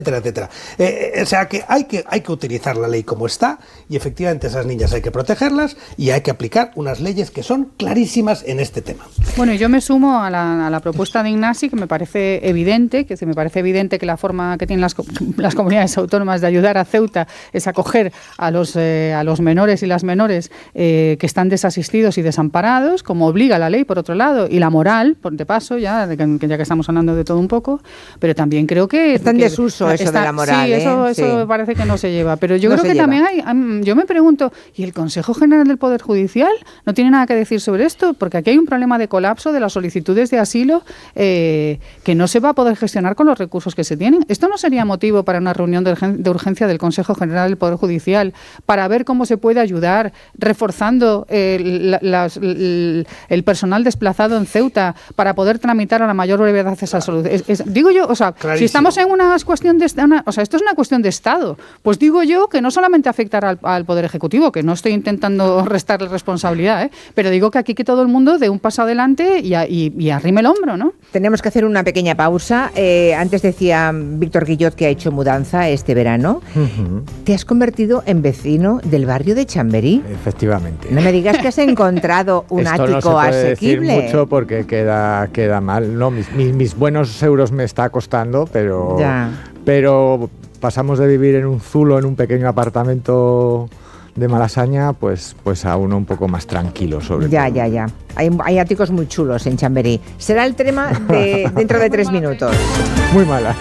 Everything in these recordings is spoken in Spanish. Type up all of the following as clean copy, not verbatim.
etcétera. O sea que hay que utilizar la ley como está y efectivamente esas niñas hay que protegerlas y hay que aplicar unas leyes que son clarísimas en este tema. Bueno, yo me sumo a la propuesta de Ignasi, que me parece evidente, que la forma que tienen las comunidades autónomas de ayudar a Ceuta es acoger a los menores y las menores que están desasistidos y desamparados, como obliga la ley por otro lado, y la moral, de paso, ya que estamos hablando de todo un poco, pero también creo que está en desuso eso de la moral. Sí, eso parece que no se lleva. Pero yo creo que también yo me pregunto, ¿y el Consejo General del Poder Judicial no tiene nada que decir sobre esto? Porque aquí hay un problema de colapso de las solicitudes de asilo que no se va a poder gestionar con los recursos que se tienen. ¿Esto no sería motivo para una reunión de urgencia del Consejo General del Poder Judicial para ver cómo se puede ayudar reforzando el personal desplazado en Ceuta para poder tramitar a la mayor brevedad esa solución? Digo yo, Clarísimo. Si estamos en una cuestión esto es una cuestión de Estado, pues digo yo que no solamente afectará al Poder Ejecutivo, que no estoy intentando restarle responsabilidad, pero digo que aquí que todo el mundo dé un paso adelante y arrime el hombro, ¿no? Tenemos que hacer una pequeña pausa. Antes decía Víctor Guillot que ha hecho mudanza este verano. Uh-huh. ¿Te has convertido en vecino del barrio de Chamberí? Efectivamente. No me digas que has encontrado un ático no se puede asequible. Decir mucho porque queda mal. No, mis buenos euros me está costando, pero pasamos de vivir en un zulo, en un pequeño apartamento de Malasaña, pues a uno un poco más tranquilo sobre todo. Ya. Hay áticos muy chulos en Chamberí. Será el tema dentro de 3 minutos. Muy mala.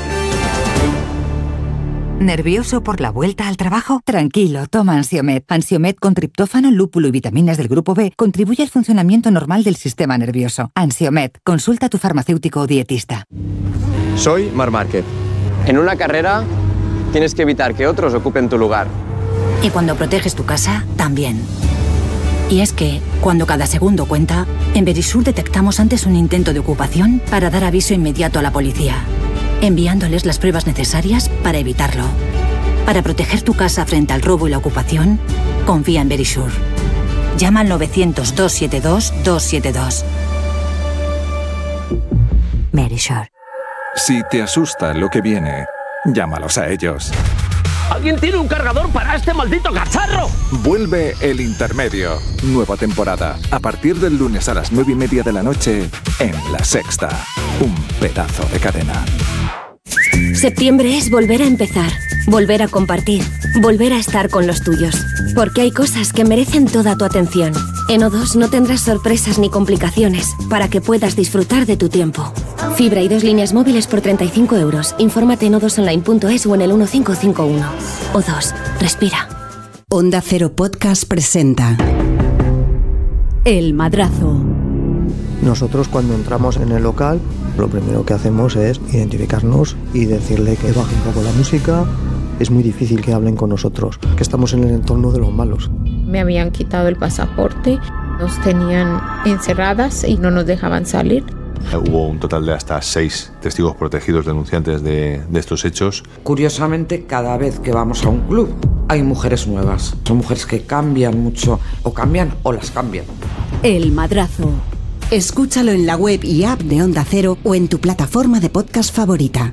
¿Nervioso por la vuelta al trabajo? Tranquilo, toma Ansiomed. Ansiomed con triptófano, lúpulo y vitaminas del grupo B contribuye al funcionamiento normal del sistema nervioso. Ansiomed, consulta a tu farmacéutico o dietista. Soy Marc Márquez. En una carrera tienes que evitar que otros ocupen tu lugar. Y cuando proteges tu casa, también. Y es que, cuando cada segundo cuenta, en Verisur detectamos antes un intento de ocupación para dar aviso inmediato a la policía, enviándoles las pruebas necesarias para evitarlo. Para proteger tu casa frente al robo y la ocupación, confía en Verisur. Llama al 900-272-272. Verisur. Si te asusta lo que viene, llámalos a ellos. ¡Alguien tiene un cargador para este maldito cacharro! Vuelve El Intermedio. Nueva temporada. A partir del lunes a las 9:30 de la noche en La Sexta. Un pedazo de cadena. Septiembre es volver a empezar, volver a compartir, volver a estar con los tuyos. Porque hay cosas que merecen toda tu atención. En O2 no tendrás sorpresas ni complicaciones para que puedas disfrutar de tu tiempo. Fibra y 2 líneas móviles por 35 euros. Infórmate en o2online.es o en el 1551. O2. Respira. Onda Cero Podcast presenta El Madrazo. Nosotros cuando entramos en el local, lo primero que hacemos es identificarnos y decirle que baje un poco la música. Es muy difícil que hablen con nosotros, que estamos en el entorno de los malos. Me habían quitado el pasaporte, nos tenían encerradas y no nos dejaban salir. Hubo un total de hasta 6 testigos protegidos denunciantes de estos hechos. Curiosamente, cada vez que vamos a un club hay mujeres nuevas. Son mujeres que cambian mucho, o cambian o las cambian. El Madrazo. Escúchalo en la web y app de Onda Cero o en tu plataforma de podcast favorita.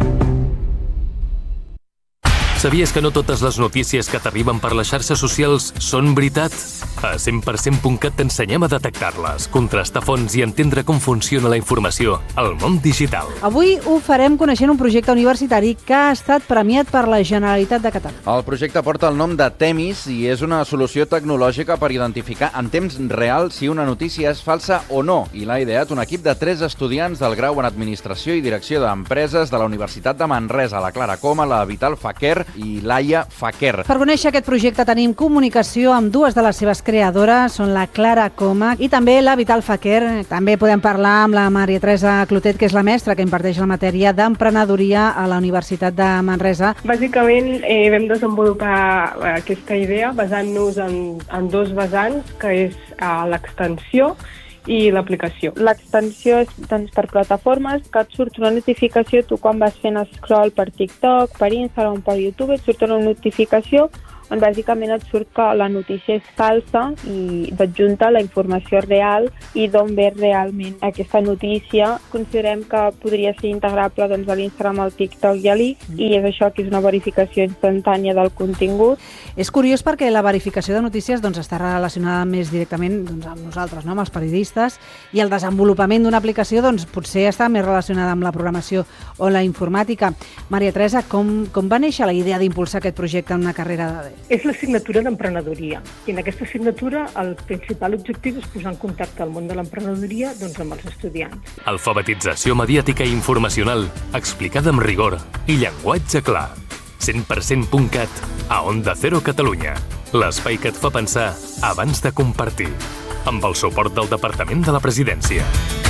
Sabies que no totes les notícies que t'arriben per les xarxes socials són veritat? A 100%.cat t'ensenyem a detectar-les, contrastar fonts i entendre com funciona la informació al món digital. Avui ho farem coneixent un projecte universitari que ha estat premiat per la Generalitat de Catalunya. El projecte porta el nom de Temis i és una solució tecnològica per identificar en temps real si una notícia és falsa o no, i l'ha ideat un equip de 3 estudiants del grau en Administració i Direcció d'Empreses de la Universitat de Manresa, la Clara Coma, la Vital Faquer i Laia Faquer. Per conèixer aquest projecte tenim comunicació amb dues de les seves creadores, són la Clara Coma i també la Vital Faquer. També podem parlar amb la Maria Teresa Clotet, que és la mestra que imparteix la matèria d'emprenedoria a la Universitat de Manresa. Bàsicament vam desenvolupar aquesta idea basant-nos en 2 vessants, que és l'extensió i l'aplicació. L'extensió és per plataformes, que et surt una notificació, tu quan vas fent scroll per TikTok, per Instagram, per YouTube, et surt una notificació on bàsicament et surt que la notícia és falsa i t'adjunta la informació real i d'on ve realment aquesta notícia. Considerem que podria ser integrable doncs, a l'Instagram, al TikTok i a l'X, i és això que és una verificació instantània del contingut. És curiós perquè la verificació de notícies doncs, està relacionada més directament doncs, amb nosaltres, no? Amb els periodistes, i el desenvolupament d'una aplicació doncs, potser està més relacionada amb la programació o la informàtica. Maria Teresa, com va néixer la idea d'impulsar aquest projecte en una carrera de... És l'assignatura d'emprenedoria, i en aquesta assignatura el principal objectiu és posar en contacte el món de l'emprenedoria doncs, amb els estudiants. Alfabetització mediàtica i informacional, explicada amb rigor i llenguatge clar. 100%.cat a Onda Cero Catalunya. L'espai que et fa pensar abans de compartir. Amb el suport del Departament de la Presidència.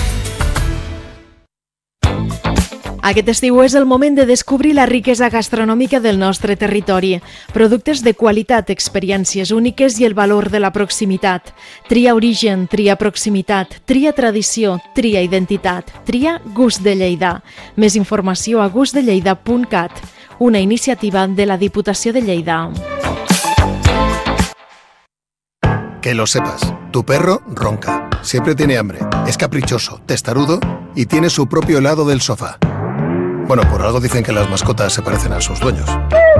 Aquest estiu és el moment de descobrir la riquesa gastronòmica del nostre territori. Productes de qualitat, experiències úniques i el valor de la proximitat. Tria origen, tria proximitat, tria tradició, tria identitat, tria gust de Lleida. Més informació a gustdelleida.cat, una iniciativa de la Diputació de Lleida. Que lo sepas, tu perro ronca, siempre tiene hambre, es caprichoso, testarudo y tiene su propio helado del sofá. Bueno, por algo dicen que las mascotas se parecen a sus dueños.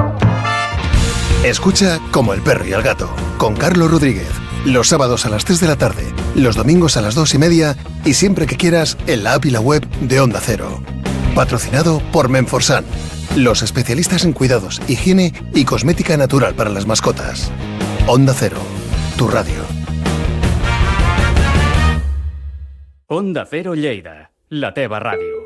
Escucha Como el perro y el gato, con Carlos Rodríguez. Los sábados a las 3 de la tarde, los domingos a las 2:30 y siempre que quieras en la app y la web de Onda Cero. Patrocinado por Menforsan, los especialistas en cuidados, higiene y cosmética natural para las mascotas. Onda Cero, tu radio. Onda Cero Lleida, la teva ràdio.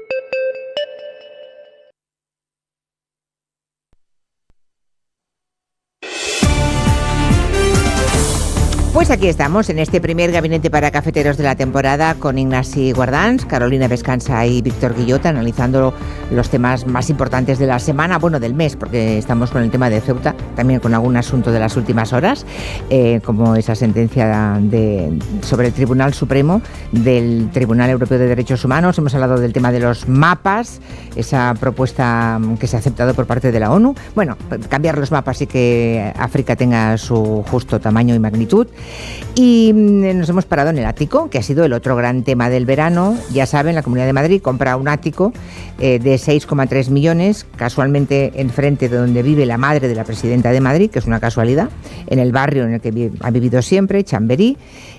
Pues aquí estamos, en este primer gabinete para cafeteros de la temporada, con Ignasi Guardans, Carolina Vescanza y Víctor Guillot, analizando los temas más importantes de la semana, bueno, del mes, porque estamos con el tema de Ceuta, también con algún asunto de las últimas horas, como esa sentencia sobre el Tribunal Supremo del Tribunal Europeo de Derechos Humanos. Hemos hablado del tema de los mapas, esa propuesta que se ha aceptado por parte de la ONU. Bueno, cambiar los mapas y que África tenga su justo tamaño y magnitud. Y nos hemos parado en el ático, que ha sido el otro gran tema del verano. Ya saben, la Comunidad de Madrid compra un ático de 6,3 millones, casualmente enfrente de donde vive la madre de la presidenta de Madrid, que es una casualidad, en el barrio en el que ha vivido siempre, Chamberí.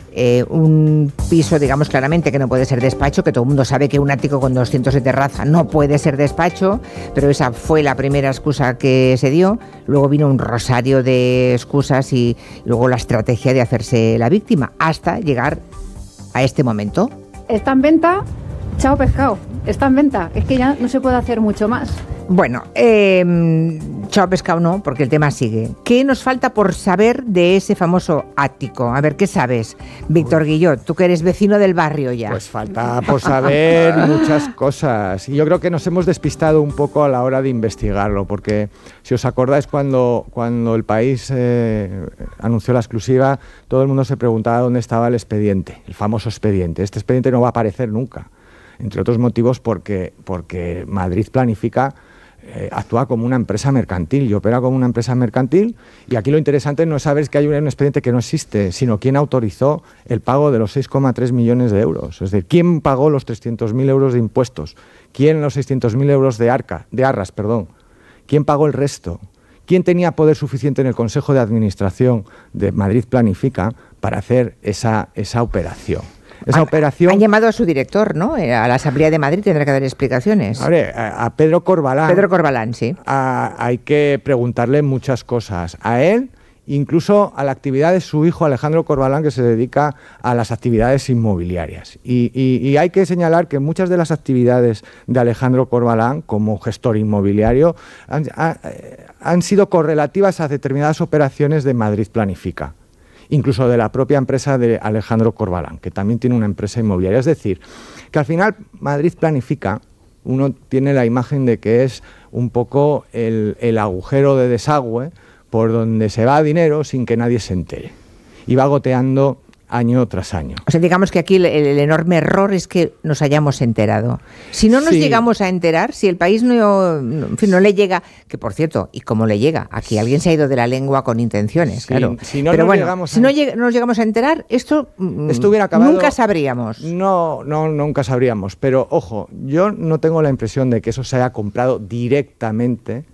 Un piso, digamos claramente, que no puede ser despacho, que todo el mundo sabe que un ático con 200 de terraza no puede ser despacho, pero esa fue la primera excusa que se dio. Luego vino un rosario de excusas y luego la estrategia de hacerse la víctima, hasta llegar a este momento. Está en venta, chao pescado, está en venta, es que ya no se puede hacer mucho más. Bueno, chao pescado no, porque el tema sigue. ¿Qué nos falta por saber de ese famoso ático? A ver, ¿qué sabes, Víctor Guillot? Tú que eres vecino del barrio ya. Pues falta por saber muchas cosas. Y yo creo que nos hemos despistado un poco a la hora de investigarlo, porque si os acordáis cuando El País anunció la exclusiva, todo el mundo se preguntaba dónde estaba el expediente, el famoso expediente. Este expediente no va a aparecer nunca, entre otros motivos porque Madrid Planifica actúa como una empresa mercantil y opera como una empresa mercantil, y aquí lo interesante no es saber que hay un expediente que no existe, sino quién autorizó el pago de los 6,3 millones de euros. Es decir, quién pagó los 300.000 euros de impuestos, quién los 600.000 euros de arras, quién pagó el resto, quién tenía poder suficiente en el Consejo de Administración de Madrid Planifica para hacer esa operación. Han llamado a su director, ¿no? A la Asamblea de Madrid, tendrá que dar explicaciones. A Pedro Corbalán. Pedro Corbalán, sí. Hay que preguntarle muchas cosas. A él, incluso a la actividad de su hijo Alejandro Corbalán, que se dedica a las actividades inmobiliarias. Y hay que señalar que muchas de las actividades de Alejandro Corbalán, como gestor inmobiliario, han sido correlativas a determinadas operaciones de Madrid Planifica, incluso de la propia empresa de Alejandro Corbalán, que también tiene una empresa inmobiliaria. Es decir, que al final Madrid Planifica, uno tiene la imagen de que es un poco el agujero de desagüe por donde se va dinero sin que nadie se entere. Y va goteando año tras año. O sea, digamos que aquí el enorme error es que nos hayamos enterado. Si no nos llegamos a enterar, si el país no le llega, que por cierto, y cómo le llega, aquí alguien se ha ido de la lengua con intenciones, claro. Pero bueno, si no nos llegamos a enterar, esto hubiera acabado, nunca sabríamos. No, nunca sabríamos. Pero ojo, yo no tengo la impresión de que eso se haya comprado directamente